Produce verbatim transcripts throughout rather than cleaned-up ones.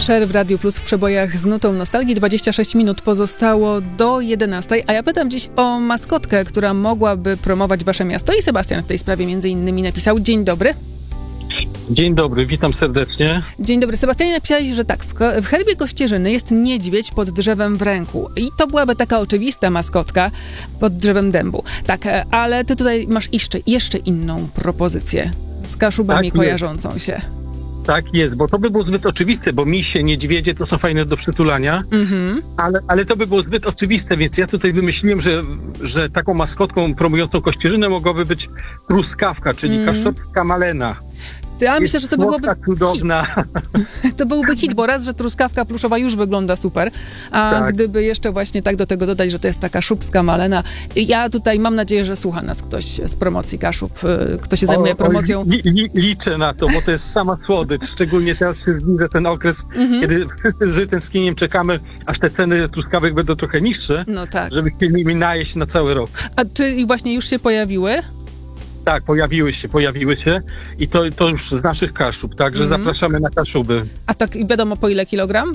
Sher w Radiu Plus w przebojach z nutą nostalgii. dwadzieścia sześć minut pozostało do jedenastej, a ja pytam dziś o maskotkę, która mogłaby promować wasze miasto i Sebastian w tej sprawie między innymi napisał. Dzień dobry. Dzień dobry, witam serdecznie. Dzień dobry. Sebastianie, napisałeś, że tak, w, ko- w herbie Kościerzyny jest niedźwiedź pod drzewem w ręku. I to byłaby taka oczywista maskotka pod drzewem dębu. Tak, e, ale ty tutaj masz jeszcze, jeszcze inną propozycję z Kaszubami Tak kojarzącą się. Tak jest, bo to by było zbyt oczywiste, bo misie, niedźwiedzie to są fajne do przytulania, Mhm. ale, ale to by było zbyt oczywiste, więc ja tutaj wymyśliłem, że, że taką maskotką promującą Kościerzynę mogłaby być truskawka, czyli Mhm. kaszubska malena. Ja Jest myślę, że to byłoby słodka, cudowna. To byłby hit, bo raz, że truskawka pluszowa już wygląda super, a Tak. gdyby jeszcze właśnie tak do tego dodać, że to jest taka szubska malena. Ja tutaj mam nadzieję, że słucha nas ktoś z promocji Kaszub, y, kto się zajmuje O, promocją. O, li, li, liczę na to, bo to jest sama słodycz, szczególnie teraz się zbliża ten okres, Mhm. kiedy wszyscy z tęsknieniem czekamy, aż te ceny truskawek będą trochę niższe, No tak. żeby się nimi najeść na cały rok. A czy i właśnie już się pojawiły? Tak, pojawiły się, pojawiły się i to, to już z naszych Kaszub, także Mhm. zapraszamy na Kaszuby. A tak i wiadomo po ile kilogram?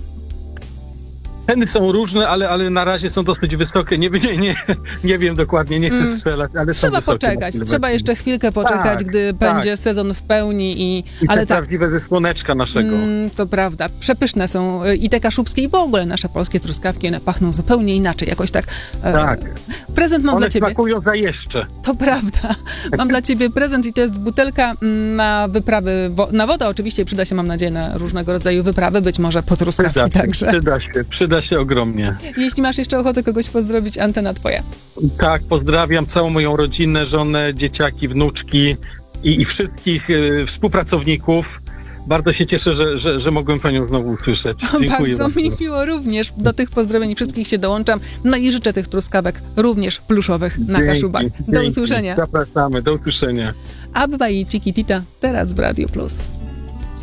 Ceny są różne, ale, ale na razie są dosyć wysokie. Nie, nie, nie, nie wiem dokładnie, nie chcę Mm. strzelać, ale są Trzeba wysokie. poczekać, na trzeba jeszcze chwilkę poczekać, Tak, gdy tak. będzie sezon w pełni i... I ale te tak. prawdziwe ze słoneczka naszego. Mm, to prawda. Przepyszne są y, i te kaszubskie i w ogóle nasze polskie truskawki, one pachną zupełnie inaczej, jakoś tak. e, Tak. Prezent mam One dla ciebie. smakują za jeszcze. To prawda. Mam dla ciebie prezent i to jest butelka mm, na wyprawy, wo- na wodę oczywiście przyda się, mam nadzieję, na różnego rodzaju wyprawy, być może po truskawki Przyda się, także. przyda się, przyda się ogromnie. Jeśli masz jeszcze ochotę kogoś pozdrowić, antena twoja. Tak, pozdrawiam całą moją rodzinę, żonę, dzieciaki, wnuczki i, i wszystkich y, współpracowników. Bardzo się cieszę, że, że, że mogłem panią znowu usłyszeć. Dziękuję Bardzo mi miło również. Do tych pozdrowień wszystkich się dołączam. No i życzę tych truskawek również pluszowych na Dzięki, Kaszubach. Do dzięki. usłyszenia. Zapraszamy, do usłyszenia. Abba i Chiquitita teraz w Radio Plus.